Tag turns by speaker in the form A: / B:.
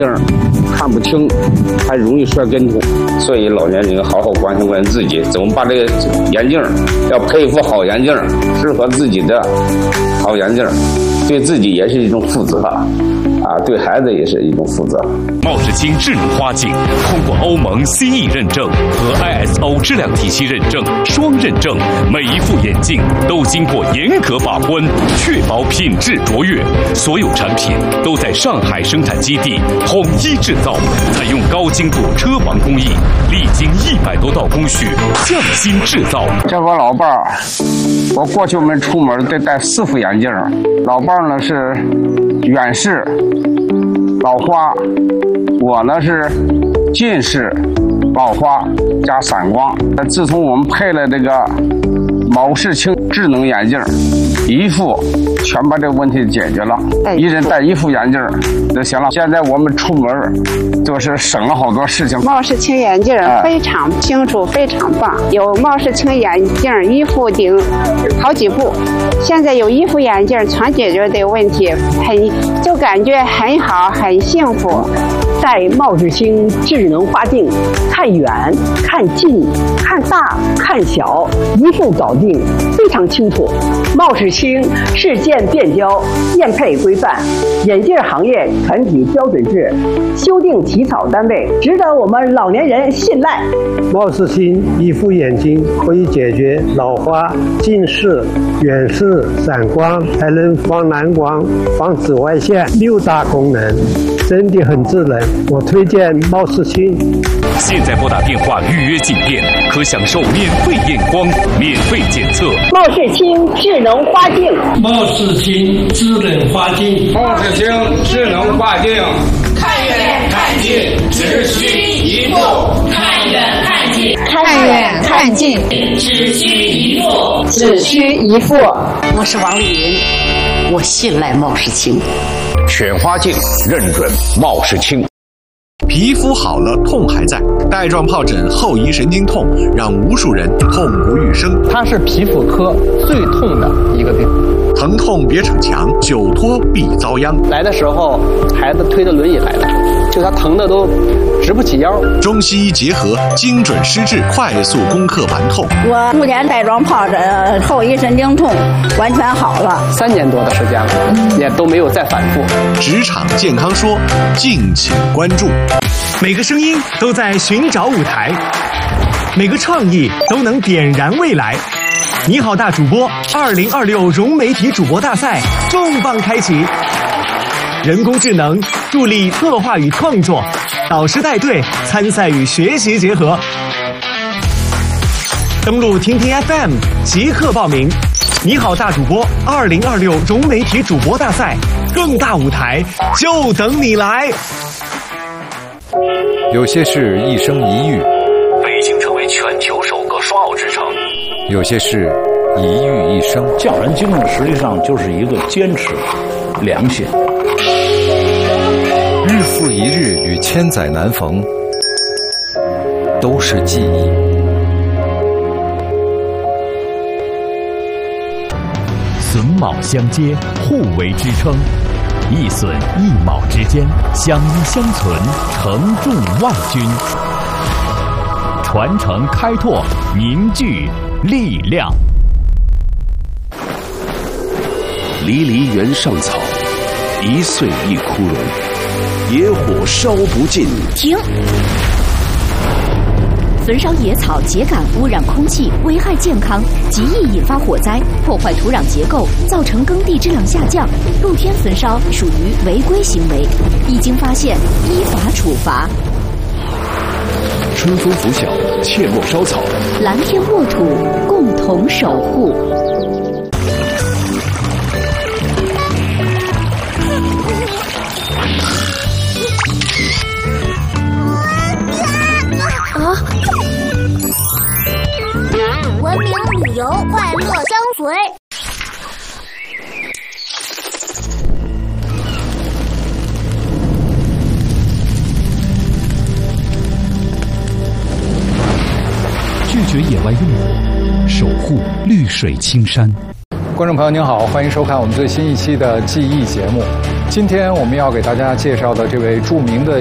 A: 看不清，还容易摔跟头，所以老年人好好关心关心自己，怎么把这个眼镜要配副好眼镜，适合自己的好眼镜，对自己也是一种负责对孩子也是一种负责。
B: 茂世清智能花镜通过欧盟 CE 认证和 ISO 质量体系认证双认证，每一副眼镜都经过严格把关，确保品质卓越。所有产品都在上海生产基地统一制造，采用高精度车防工艺，历经100多道工序，匠心制造。
A: 这我老伴儿，我过去我们出门得戴4副眼镜，老伴儿呢是远视、老花，我呢是近视、老花加散光。自从我们配了这个茂世清智能眼镜，一副全把这个问题解决了，一人戴1副眼镜就行了。现在我们出门就是省了好多事情。
C: 茂世清眼镜非常清楚，非常棒。有茂世清眼镜1副顶好几部，现在有1副眼镜全解决这个问题，就感觉很好，很幸福。
D: 戴茂世清智能花镜，看远、看近、看大、看小，一副搞定，非常清楚。茂世清市建变焦，验配规范，眼镜行业团体标准制，修订起草单位，值得我们老年人信赖。
E: 茂世清1副眼镜可以解决老花、近视、远视、散光，还能防蓝光、防紫外线6大功能，真的很智能。我推荐茂世清。
B: 现在拨打电话预约进店，可享受免费验光、免费检测。
D: 茂世清智能花镜，
E: 茂世清智能花镜，
A: 茂世清智能花镜，
F: 看远看近，只需1副。看远看近，
C: 看远看近，
F: 只需1副。
C: 只需1副。
D: 我是王丽云，我信赖茂世清。
G: 选花镜认准茂世清。
H: 皮肤好了，痛还在。带状疱疹后遗神经痛让无数人痛不欲生。
I: 它是皮肤科最痛的一个病。
H: 疼痛别逞强，久拖必遭殃。
I: 来的时候，孩子推着轮椅来的，就他疼的都直不起腰。
H: 中西医结合，精准施治，快速攻克顽痛。
D: 我目前带状疱疹后遗神经痛完全好了
I: ，3年多的时间了，也都没有再反复。
H: 职场健康说，敬请关注。
J: 每个声音都在寻找舞台，每个创意都能点燃未来。你好大主播2026融媒体主播大赛重磅开启，人工智能助力策划与创作，导师带队参赛与学习结合。登录听听 FM 即刻报名。你好大主播2026融媒体主播大赛，更大舞台就等你来。
K: 有些事一生一遇，
B: 北京成为全球首个双奥之城。
K: 有些事一遇一生。
L: 匠人精神实际上就是一个坚持、良心。
K: 日复一日与千载难逢，都是记忆。
M: 榫卯相接，互为支撑，一榫一卯之间相依相存，承重万钧。传承开拓，凝聚力量。
N: 离离原上草，一岁一枯荣。野火烧不尽。
O: 停！焚烧野草秸秆污染空气，危害健康，极易引发火灾，破坏土壤结构，造成耕地质量下降。露天焚烧属于违规行为，一经发现依法处罚。
N: 春风拂晓，切莫烧草。
O: 蓝天沃土，共同守护。
P: 文明旅游，快乐相随。
M: 拒绝野外用火，守护绿水青山。
Q: 观众朋友您好，欢迎收看我们最新一期的记忆节目。 今天我们要给大家介绍的这位著名的